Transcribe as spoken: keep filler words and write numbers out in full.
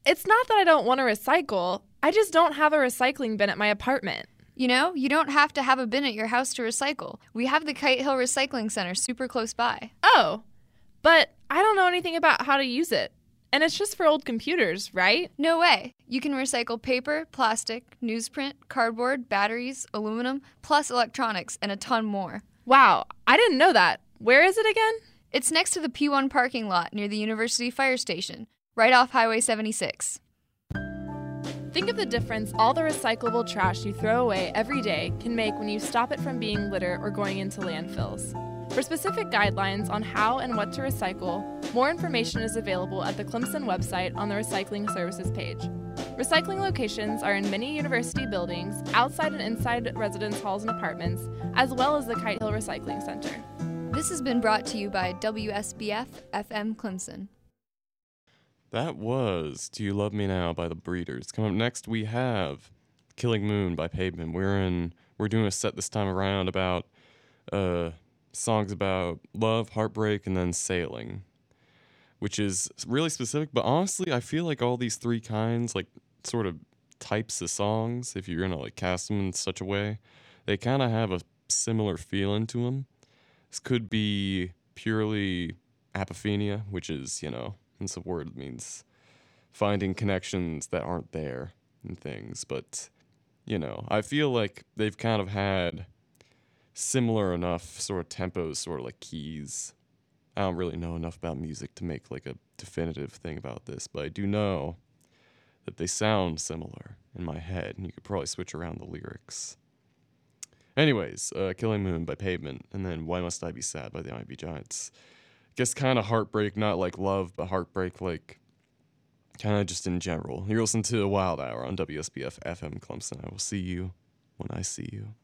It's not that I don't want to recycle. I just don't have a recycling bin at my apartment. You know, you don't have to have a bin at your house to recycle. We have the Kite Hill Recycling Center super close by. Oh, but I don't know anything about how to use it. And it's just for old computers, right? No way. You can recycle paper, plastic, newsprint, cardboard, batteries, aluminum, plus electronics, and a ton more. Wow, I didn't know that. Where is it again? It's next to the P one parking lot near the University Fire Station, right off Highway seventy-six. Think of the difference all the recyclable trash you throw away every day can make when you stop it from being litter or going into landfills. For specific guidelines on how and what to recycle, more information is available at the Clemson website on the Recycling Services page. Recycling locations are in many university buildings, outside and inside residence halls and apartments, as well as the Kite Hill Recycling Center. This has been brought to you by W S B F F M Clemson. That was Do You Love Me Now by The Breeders. Coming up next, we have Killing Moon by Pavement. We're in. We're doing a set this time around about uh, songs about love, heartbreak, and then sailing, which is really specific. But honestly, I feel like all these three kinds, like sort of types of songs, if you're gonna like cast them in such a way, they kind of have a similar feeling to them. This could be purely apophenia, which is, you know, it's a word that means finding connections that aren't there and things. But, you know, I feel like they've kind of had similar enough sort of tempos, sort of like keys. I don't really know enough about music to make like a definitive thing about this, but I do know that they sound similar in my head, and you could probably switch around the lyrics. Anyways, uh, Killing Moon by Pavement, and then Why Must I Be Sad by the I M B Giants. Guess kind of heartbreak, not like love, but heartbreak like kind of just in general. You're listening to Wild Hour on W S B F F M Clemson. I will see you when I see you.